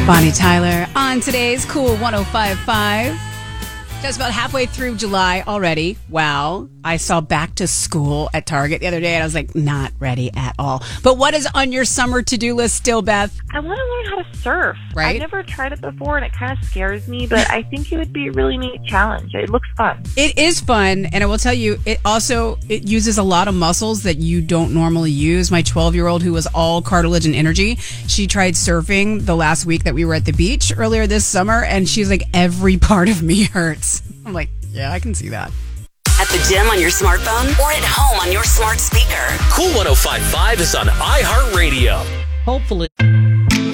Bonnie Tyler on today's Cool 105.5. Just about halfway through July already. Wow. I saw Back to School at Target the other day and I was like, not ready at all. But what is on your summer to-do list still, Beth? I want to learn how to surf. Right? I've never tried it before and it kind of scares me, but I think it would be a really neat challenge. It looks fun. It is fun, and I will tell you, it uses a lot of muscles that you don't normally use. My 12-year-old, who was all cartilage and energy, she tried surfing the last week that we were at the beach earlier this summer, and she's like, every part of me hurts. I'm like, yeah, I can see that. At the gym on your smartphone or at home on your smart speaker. Cool 105.5 is on iHeartRadio. Hopefully